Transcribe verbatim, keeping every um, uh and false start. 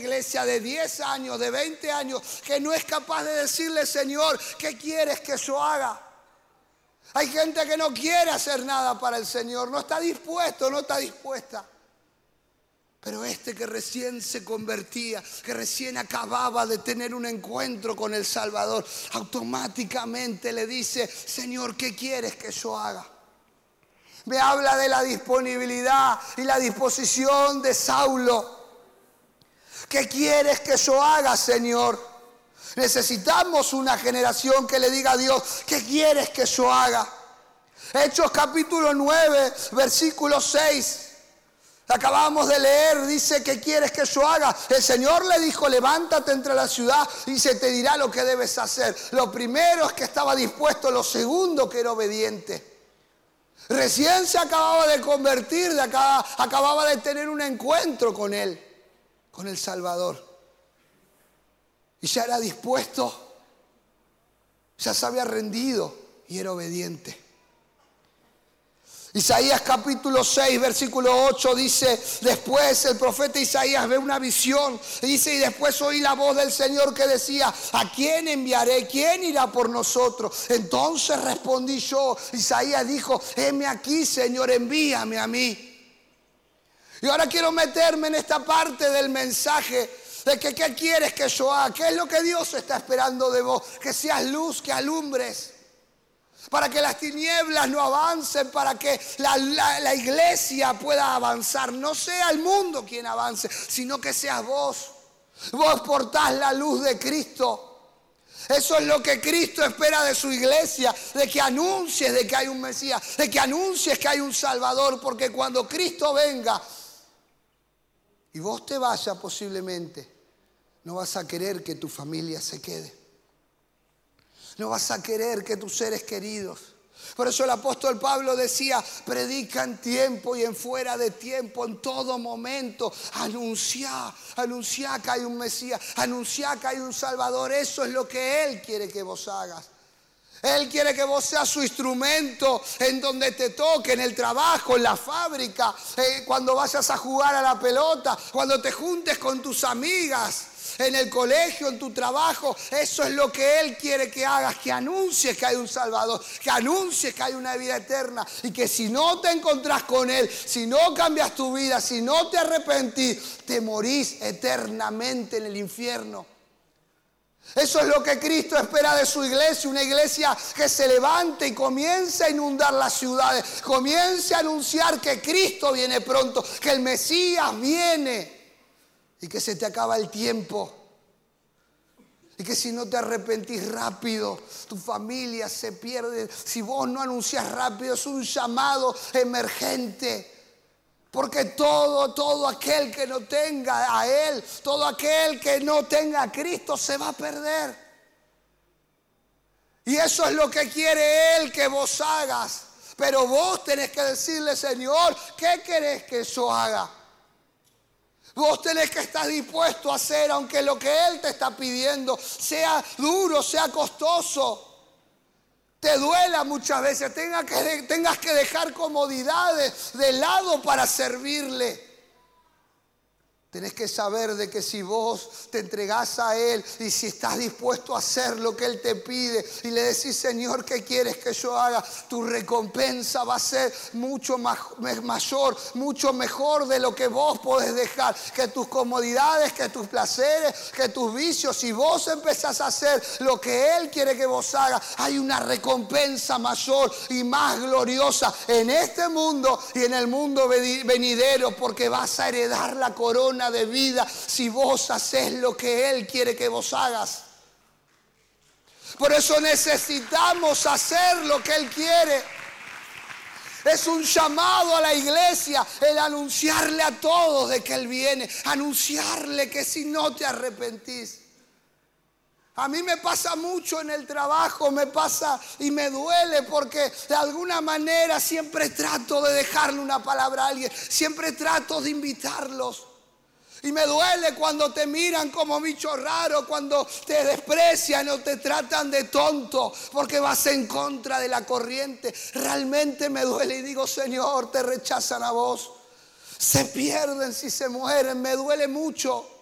iglesia de diez años, de veinte años, que no es capaz de decirle: Señor, ¿qué quieres que yo haga? Hay gente que no quiere hacer nada para el Señor, no está dispuesto, no está dispuesta. Pero este que recién se convertía, que recién acababa de tener un encuentro con el Salvador, automáticamente le dice: Señor, ¿qué quieres que yo haga? Me habla de la disponibilidad y la disposición de Saulo. ¿Qué quieres que yo haga, Señor? Necesitamos una generación que le diga a Dios: ¿qué quieres que yo haga? Hechos capítulo nueve, versículo seis. Acabamos de leer, dice: ¿qué quieres que yo haga? El Señor le dijo: levántate entre la ciudad y se te dirá lo que debes hacer. Lo primero es que estaba dispuesto, lo segundo que era obediente. Recién se acababa de convertir, de acá, acababa de tener un encuentro con Él, con el Salvador. Y ya era dispuesto, ya se había rendido y era obediente. Isaías capítulo seis, versículo ocho dice: después el profeta Isaías ve una visión y dice: y después oí la voz del Señor que decía: ¿a quién enviaré? ¿Quién irá por nosotros? Entonces respondí yo. Isaías dijo: heme aquí, Señor, envíame a mí. Y ahora quiero meterme en esta parte del mensaje de que ¿qué quieres que yo haga? ¿Qué es lo que Dios está esperando de vos? Que seas luz, que alumbres, para que las tinieblas no avancen, para que la, la, la iglesia pueda avanzar. No sea el mundo quien avance, sino que seas vos. Vos portás la luz de Cristo. Eso es lo que Cristo espera de su iglesia, de que anuncies de que hay un Mesías, de que anuncies que hay un Salvador, porque cuando Cristo venga y vos te vayas, posiblemente no vas a querer que tu familia se quede. No vas a querer que tus seres queridos. Por eso el apóstol Pablo decía: predica en tiempo y en fuera de tiempo, en todo momento. Anuncia, anuncia que hay un Mesías, anuncia que hay un Salvador. Eso es lo que Él quiere que vos hagas. Él quiere que vos seas su instrumento en donde te toque, en el trabajo, en la fábrica, eh, cuando vayas a jugar a la pelota, cuando te juntes con tus amigas, en el colegio, en tu trabajo. Eso es lo que Él quiere que hagas, que anuncies que hay un Salvador, que anuncies que hay una vida eterna, y que si no te encontrás con Él, si no cambias tu vida, si no te arrepentís, te morís eternamente en el infierno. Eso es lo que Cristo espera de su iglesia, una iglesia que se levante y comience a inundar las ciudades, comience a anunciar que Cristo viene pronto, que el Mesías viene y que se te acaba el tiempo. Y que si no te arrepentís rápido, tu familia se pierde. Si vos no anunciás rápido, es un llamado emergente. Porque todo, todo aquel que no tenga a Él, todo aquel que no tenga a Cristo se va a perder. Y eso es lo que quiere Él que vos hagas. Pero vos tenés que decirle: Señor, ¿qué querés que yo haga? Vos tenés que estar dispuesto a hacer, aunque lo que Él te está pidiendo sea duro, sea costoso, te duela muchas veces, tengas que, tengas que dejar comodidades de lado para servirle. Tenés que saber de que si vos te entregás a Él y si estás dispuesto a hacer lo que Él te pide y le decís: Señor, ¿qué quieres que yo haga? Tu recompensa va a ser mucho más, mayor, mucho mejor de lo que vos podés dejar. Que tus comodidades, que tus placeres, que tus vicios. Si vos empezás a hacer lo que Él quiere que vos hagas, hay una recompensa mayor y más gloriosa en este mundo y en el mundo venidero, porque vas a heredar la corona de vida si vos haces lo que Él quiere que vos hagas. Por eso necesitamos hacer lo que Él quiere. Es un llamado a la iglesia el anunciarle a todos de que Él viene, anunciarle que si no te arrepentís. A mí me pasa mucho en el trabajo, me pasa y me duele porque de alguna manera siempre trato de dejarle una palabra a alguien, siempre trato de invitarlos. Y me duele cuando te miran como bicho raro, cuando te desprecian o te tratan de tonto porque vas en contra de la corriente. Realmente me duele y digo: Señor, te rechazan a vos. Se pierden si se mueren, me duele mucho.